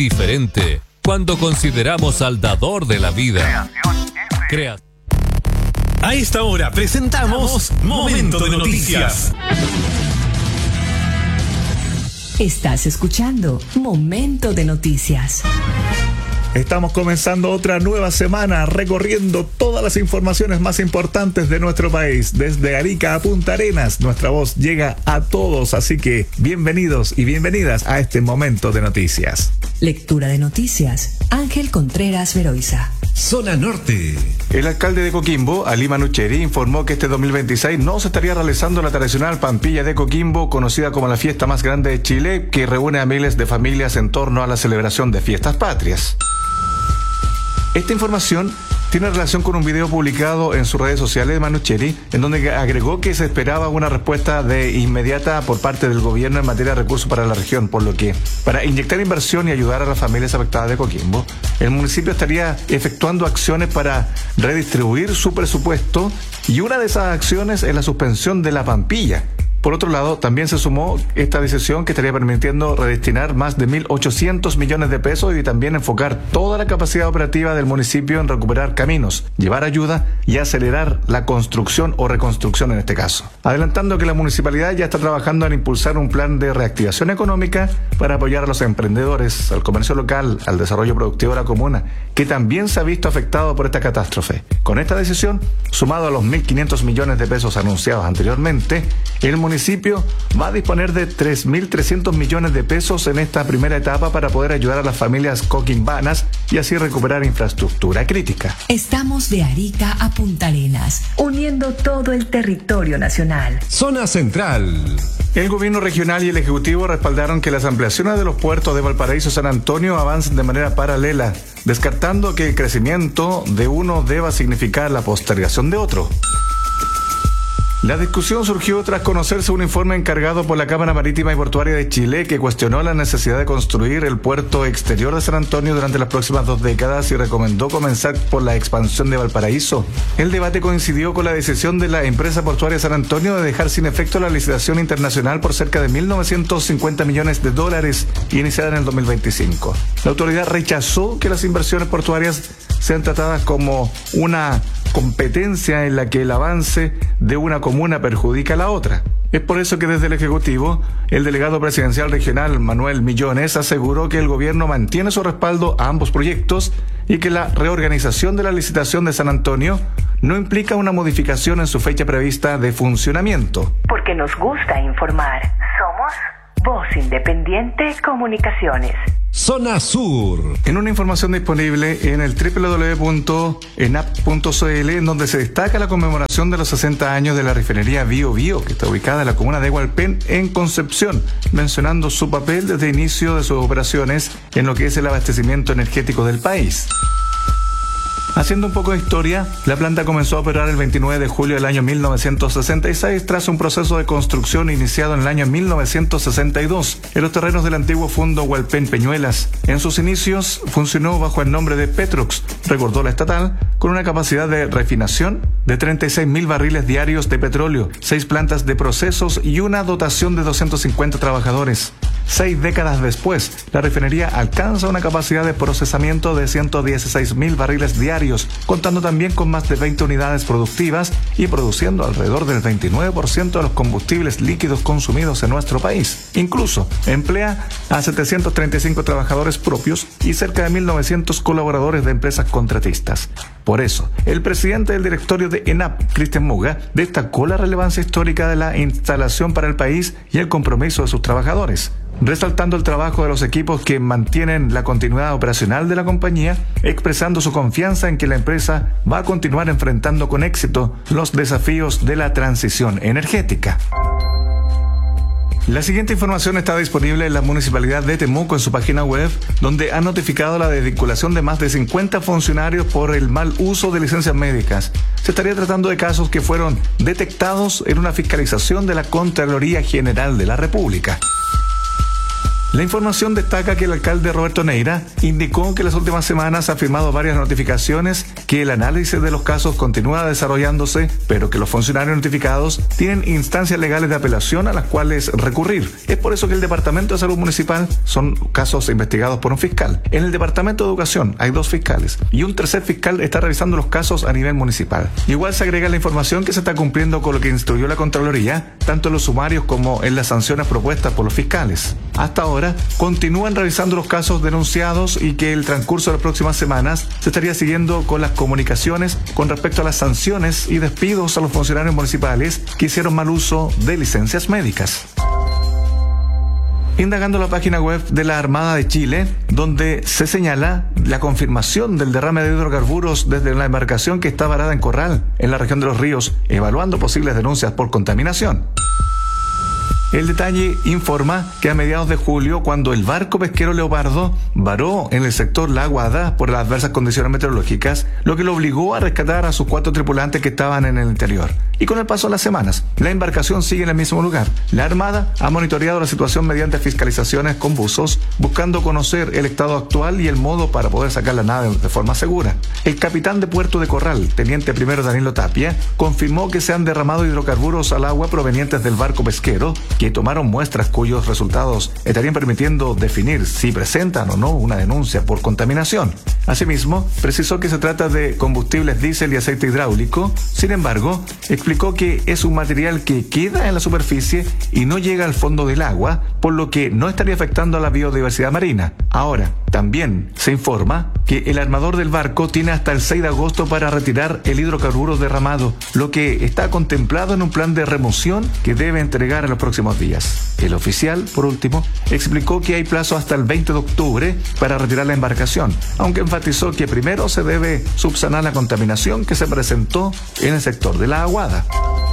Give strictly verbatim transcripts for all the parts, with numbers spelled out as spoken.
diferente cuando consideramos al dador de la vida. Crea. A esta hora presentamos Momento de Noticias. Estás escuchando Momento de Noticias. Estamos comenzando otra nueva semana recorriendo todas las informaciones más importantes de nuestro país. Desde Arica a Punta Arenas, nuestra voz llega a todos, así que bienvenidos y bienvenidas a este Momento de Noticias. Lectura de noticias, Ángel Contreras Veroiza. Zona Norte. El alcalde de Coquimbo, Ali Manucheri, informó que este dos mil veintiséis no se estaría realizando la tradicional Pampilla de Coquimbo, conocida como la fiesta más grande de Chile, que reúne a miles de familias en torno a la celebración de fiestas patrias. Esta información tiene relación con un video publicado en sus redes sociales de Manucheri, en donde agregó que se esperaba una respuesta de inmediata por parte del gobierno en materia de recursos para la región, por lo que, para inyectar inversión y ayudar a las familias afectadas de Coquimbo, el municipio estaría efectuando acciones para redistribuir su presupuesto, y una de esas acciones es la suspensión de la Pampilla. Por otro lado, también se sumó esta decisión que estaría permitiendo redestinar más de mil ochocientos millones de pesos y también enfocar toda la capacidad operativa del municipio en recuperar caminos, llevar ayuda y acelerar la construcción o reconstrucción en este caso. Adelantando que la municipalidad ya está trabajando en impulsar un plan de reactivación económica para apoyar a los emprendedores, al comercio local, al desarrollo productivo de la comuna, que también se ha visto afectado por esta catástrofe. Con esta decisión, sumado a los mil quinientos millones de pesos anunciados anteriormente, el municipio El municipio va a disponer de tres mil trescientos millones de pesos en esta primera etapa para poder ayudar a las familias coquimbanas y así recuperar infraestructura crítica. Estamos de Arica a Punta Arenas, uniendo todo el territorio nacional. Zona Central. El gobierno regional y el ejecutivo respaldaron que las ampliaciones de los puertos de Valparaíso y San Antonio avancen de manera paralela, descartando que el crecimiento de uno deba significar la postergación de otro. La discusión surgió tras conocerse un informe encargado por la Cámara Marítima y Portuaria de Chile que cuestionó la necesidad de construir el puerto exterior de San Antonio durante las próximas dos décadas y recomendó comenzar por la expansión de Valparaíso. El debate coincidió con la decisión de la empresa portuaria San Antonio de dejar sin efecto la licitación internacional por cerca de mil novecientos cincuenta millones de dólares iniciada en el dos mil veinticinco. La autoridad rechazó que las inversiones portuarias sean tratadas como una competencia en la que el avance de una comuna perjudica a la otra. Es por eso que desde el Ejecutivo, el delegado presidencial regional Manuel Millones aseguró que el gobierno mantiene su respaldo a ambos proyectos y que la reorganización de la licitación de San Antonio no implica una modificación en su fecha prevista de funcionamiento. Porque nos gusta informar. Somos Voz Independiente Comunicaciones. Zona Sur. En una información disponible en el doble u doble u doble u punto enap punto c l, en donde se destaca la conmemoración de los sesenta años de la refinería Bio Bio, que está ubicada en la comuna de Hualpén, en Concepción, mencionando su papel desde el inicio de sus operaciones en lo que es el abastecimiento energético del país. Haciendo un poco de historia, la planta comenzó a operar el veintinueve de julio del año mil novecientos sesenta y seis tras un proceso de construcción iniciado en el año mil novecientos sesenta y dos en los terrenos del antiguo Fundo Hualpén Peñuelas. En sus inicios funcionó bajo el nombre de Petrox, recordó la estatal, con una capacidad de refinación de treinta y seis mil barriles diarios de petróleo, seis plantas de procesos y una dotación de doscientos cincuenta trabajadores. Seis décadas después, la refinería alcanza una capacidad de procesamiento de ciento dieciséis mil barriles diarios, contando también con más de veinte unidades productivas y produciendo alrededor del veintinueve por ciento de los combustibles líquidos consumidos en nuestro país. Incluso emplea a setecientos treinta y cinco trabajadores propios y cerca de mil novecientos colaboradores de empresas contratistas. Por eso, el presidente del directorio de ENAP, Cristian Muga, destacó la relevancia histórica de la instalación para el país y el compromiso de sus trabajadores, resaltando el trabajo de los equipos que mantienen la continuidad operacional de la compañía, expresando su confianza en que la empresa va a continuar enfrentando con éxito los desafíos de la transición energética. La siguiente información está disponible en la Municipalidad de Temuco en su página web, donde ha notificado la desvinculación de más de cincuenta funcionarios por el mal uso de licencias médicas. Se estaría tratando de casos que fueron detectados en una fiscalización de la Contraloría General de la República. La información destaca que el alcalde Roberto Neira indicó que en las últimas semanas ha firmado varias notificaciones, que el análisis de los casos continúa desarrollándose, pero que los funcionarios notificados tienen instancias legales de apelación a las cuales recurrir. Es por eso que el Departamento de Salud Municipal son casos investigados por un fiscal. En el Departamento de Educación hay dos fiscales y un tercer fiscal está revisando los casos a nivel municipal. Igual se agrega la información que se está cumpliendo con lo que instruyó la Contraloría, tanto en los sumarios como en las sanciones propuestas por los fiscales. Hasta ahora continúan revisando los casos denunciados y que el transcurso de las próximas semanas se estaría siguiendo con las comunicaciones con respecto a las sanciones y despidos a los funcionarios municipales que hicieron mal uso de licencias médicas. Indagando la página web de la Armada de Chile, donde se señala la confirmación del derrame de hidrocarburos desde la embarcación que está varada en Corral, en la región de Los Ríos, evaluando posibles denuncias por contaminación. El detalle informa que a mediados de julio, cuando el barco pesquero Leopardo varó en el sector La Aguada por las adversas condiciones meteorológicas, lo que lo obligó a rescatar a sus cuatro tripulantes que estaban en el interior. Y con el paso de las semanas, la embarcación sigue en el mismo lugar. La Armada ha monitoreado la situación mediante fiscalizaciones con buzos, buscando conocer el estado actual y el modo para poder sacar la nave de forma segura. El capitán de Puerto de Corral, teniente primero Danilo Tapia, confirmó que se han derramado hidrocarburos al agua provenientes del barco pesquero, que tomaron muestras cuyos resultados estarían permitiendo definir si presentan o no una denuncia por contaminación. Asimismo, precisó que se trata de combustibles diésel y aceite hidráulico. Sin embargo, explicó que es un material que queda en la superficie y no llega al fondo del agua, por lo que no estaría afectando a la biodiversidad marina. Ahora, también se informa que el armador del barco tiene hasta el seis de agosto para retirar el hidrocarburo derramado, lo que está contemplado en un plan de remoción que debe entregar en los próximos días. El oficial, por último, explicó que hay plazo hasta el veinte de octubre para retirar la embarcación, aunque enfatizó que primero se debe subsanar la contaminación que se presentó en el sector de La Aguada.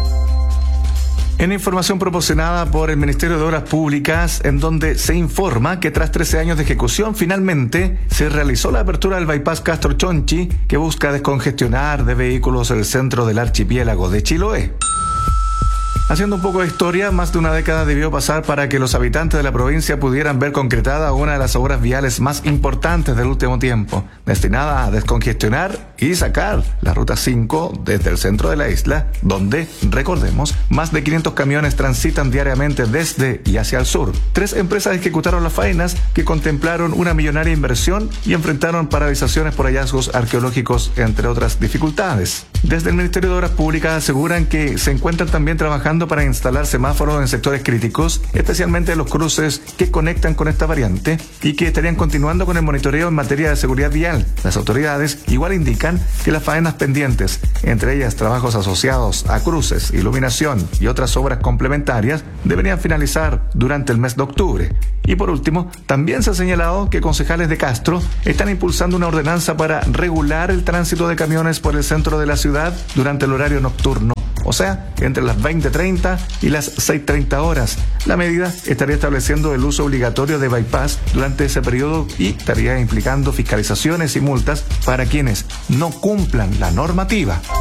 En información proporcionada por el Ministerio de Obras Públicas, en donde se informa que tras trece años de ejecución, finalmente se realizó la apertura del bypass Castro Chonchi, que busca descongestionar de vehículos el centro del archipiélago de Chiloé. Haciendo un poco de historia, más de una década debió pasar para que los habitantes de la provincia pudieran ver concretada una de las obras viales más importantes del último tiempo, destinada a descongestionar y sacar la Ruta cinco desde el centro de la isla, donde, recordemos, más de quinientos camiones transitan diariamente desde y hacia el sur. Tres empresas ejecutaron las faenas que contemplaron una millonaria inversión y enfrentaron paralizaciones por hallazgos arqueológicos, entre otras dificultades. Desde el Ministerio de Obras Públicas aseguran que se encuentran también trabajando para instalar semáforos en sectores críticos, especialmente en los cruces que conectan con esta variante, y que estarían continuando con el monitoreo en materia de seguridad vial. Las autoridades igual indican que las faenas pendientes, entre ellas trabajos asociados a cruces, iluminación y otras obras complementarias, deberían finalizar durante el mes de octubre. Y por último, también se ha señalado que concejales de Castro están impulsando una ordenanza para regular el tránsito de camiones por el centro de la ciudad durante el horario nocturno, o sea, entre las veinte treinta y las seis treinta horas. La medida estaría estableciendo el uso obligatorio de bypass durante ese periodo y estaría implicando fiscalizaciones y multas para quienes no cumplan la normativa.